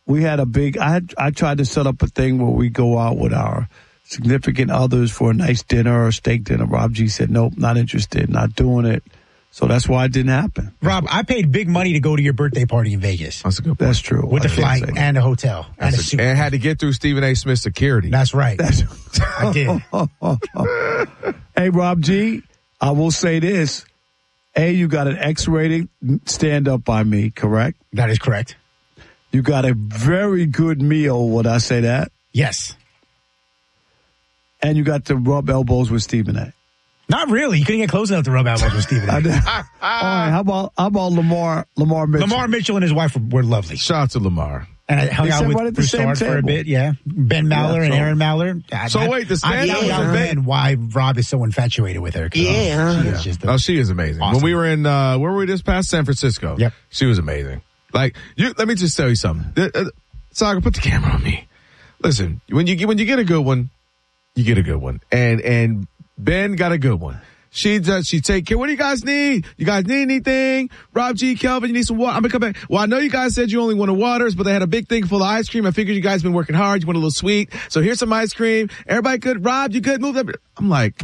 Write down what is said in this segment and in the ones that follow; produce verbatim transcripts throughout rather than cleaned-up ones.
we had a big, I had, I tried to set up a thing where we go out with our significant others for a nice dinner or steak dinner. Rob G said, nope, not interested, not doing it. So that's why it didn't happen. Rob, I paid big money to go to your birthday party in Vegas. That's a good point. That's true. With the flight and the hotel. And, a suit. and had to get through Stephen A. Smith's security. That's right. That's, I did. Hey, Rob G, I will say this. A, you got an X rating stand up by me, correct? That is correct. You got a very good meal, would I say that? Yes. And you got to rub elbows with Stephen A. Not really. You couldn't get close enough to rub elbows with Stephen A. All right, how about how about Lamar Lamar Mitchell? Lamar Mitchell and his wife were, were lovely. Shout out to Lamar. And I hung They out sat with right at the Broussard same for a table. bit, yeah. Ben Maller Yeah, and so- Aaron Maller. I- So I- wait, the I stand-up found was out in then why Rob is so infatuated with her. 'cause, Yeah. oh, she is just a- Oh, she is amazing. Awesome. When we were in, uh, where were we just past? San Francisco. Yep. She was amazing. Like, you, let me just tell you something. Uh, uh, Saga, put the camera on me. Listen, when you get, when you get a good one, you get a good one. And, and Ben got a good one. She does, she take care. What do you guys need? You guys need anything? Rob G, Kelvin, you need some water? I'm gonna come back. Well, I know you guys said you only wanted waters, but they had a big thing full of ice cream. I figured you guys been working hard. You want a little sweet. So here's some ice cream. Everybody good? Rob, you good? Move that. I'm like,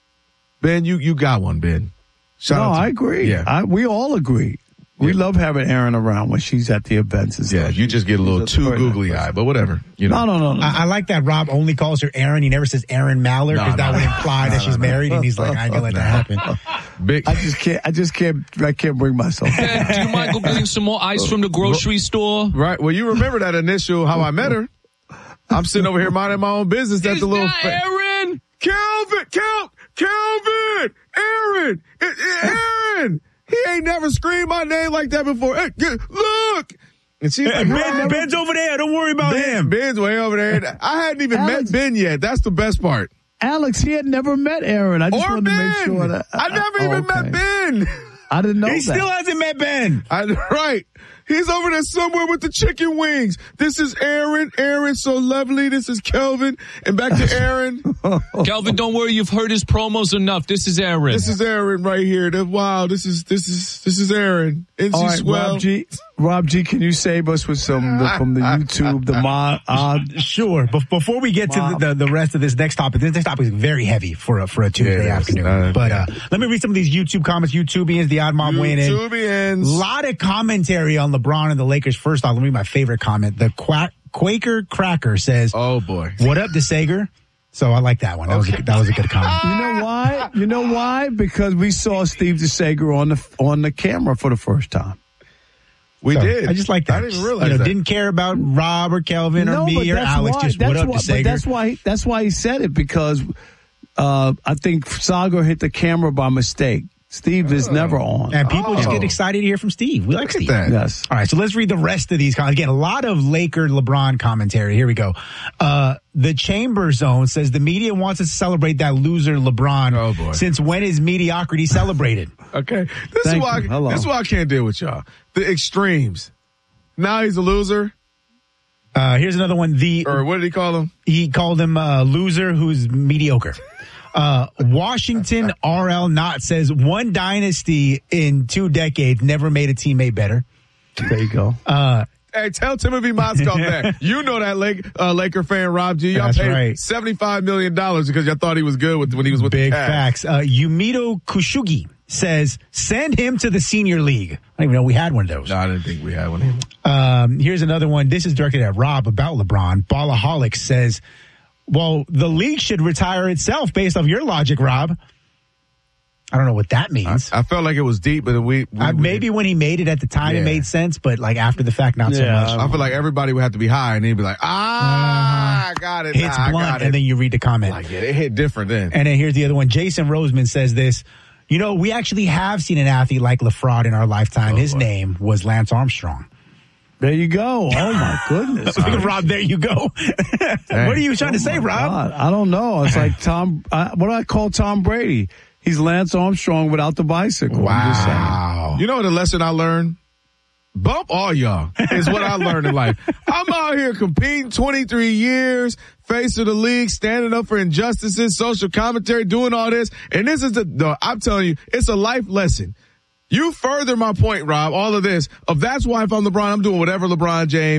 Ben, you, you got one, Ben. Shout No, out to- I agree. Yeah. I, we all agree. We Yeah. love having Aaron around when she's at the events and stuff. Yeah, you just get a little She's a too very googly nice eyed, but whatever. You know. No, no, no, no. I, I like that Rob only calls her Aaron. He never says Aaron Maller because No, that no, would no. imply No, that no, she's no. married. And he's like, I didn't let that happen. Big. I just can't. I just can't. I can't bring myself. Ben, do you mind go getting some more ice from the grocery store? Right. Well, you remember that initial how I met her. I'm sitting over here minding my own business. That's Is the little. that fa- Aaron? Kelvin, Kel, Kelvin, Aaron, Eh, eh, Aaron. He ain't never screamed my name like that before. Hey, get- look. And she's like, Ben, Ben's over there. Don't worry about Ben, him. Ben's way over there. I hadn't even Alex- met Ben yet. That's the best part. Alex, he had never met Aaron. I just Or wanted Ben. to make sure that I never oh, even okay. met Ben. I didn't know He that. still hasn't met Ben. I, right. He's over there somewhere with the chicken wings. This is Aaron. Aaron's so lovely. This is Kelvin. And back to Aaron. Kelvin, don't worry. You've heard his promos enough. This is Aaron. This is Aaron right here. The- Wow. This is, this is, this is Aaron. Isn't All she right, swell? Rob G. Rob G. Can you save us with some the, from the YouTube? The mod. Uh, Sure. But before we get to Mom. the, the, the rest of this next topic, this next topic is very heavy for a, for a Tuesday Yeah, it is. afternoon. Uh, but yeah. uh, let me read some of these YouTube comments. YouTubians, the odd mom weighing in. YouTubians. Lot of commentary on LeBron and the Lakers. First off, let me read my favorite comment. The Quack, Quaker Cracker says, Oh boy. "What up, DeSager?" So I like that one. That was a, that was a good comment. you know why? You know why? Because we saw Steve DeSager on the on the camera for the first time. We So, did. I just like that. I didn't realize you know, that. Didn't care about Rob or Kelvin or no, but me or that's Alex. why, Just that's what up, why, DeSager? But that's why. That's why he said it because uh, I think Saga hit the camera by mistake. Steve is never on. And people just Oh. get excited to hear from Steve. We like Look at Steve. that. Yes. All right, so let's read the rest of these comments. Again, a lot of Laker LeBron commentary. Here we go. Uh, the Chamber Zone says the media wants us to celebrate that loser LeBron. Oh, boy. Since when is mediocrity celebrated? Okay. This Thank is why. you. Hello. This is why I can't deal with y'all. The extremes. Now he's a loser, Uh, here's another one. The or what did he call him? He called him a loser who's mediocre. Uh, Washington R L Knott says one dynasty in two decades never made a teammate better. There you go. Uh, Hey, tell Timothy Mozgov that. You know that Lake, uh, Laker fan, Rob G. Y'all That's paid right. seventy-five million dollars because y'all thought he was good with, when he was with Big the Cavs. facts. Uh, Yumito Kushugi says, send him to the senior league. I don't even know we had one of those. No, I didn't think we had one either. Um, here's another one. This is directed at Rob about LeBron. Ballaholic says, well, the league should retire itself based off your logic, Rob. I don't know what that means. I felt like it was deep, but we, we Uh, maybe when he made it at the time, it Yeah. made sense, but like after the fact, not so Yeah. much. I feel like everybody would have to be high, and he'd be like, ah, I got it. Hits nah, I blunt, got it. and then you read the comment. like it. It hit different then. And then here's the other one. Jason Roseman says this. You know, we actually have seen an athlete like LaFraud in our lifetime. Oh, His boy. name was Lance Armstrong. There you go. Oh my goodness. Rob, there you go. What are you trying to say, Oh, my Rob? God. I don't know. It's like Tom. Uh, what do I call Tom Brady? He's Lance Armstrong without the bicycle. I'm just saying. Wow. You know the lesson I learned? Bump all y'all is what I learned in life. I'm out here competing twenty-three years, face of the league, standing up for injustices, social commentary, doing all this. And this is the, the I'm telling you, it's a life lesson. You further my point, Rob, all of this, of that's why if I'm LeBron, I'm doing whatever LeBron James